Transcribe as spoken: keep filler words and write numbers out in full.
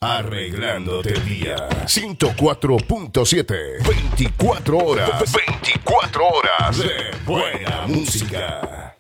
Arreglándote el día. ciento cuatro punto siete. veinticuatro horas. veinticuatro horas de buena música.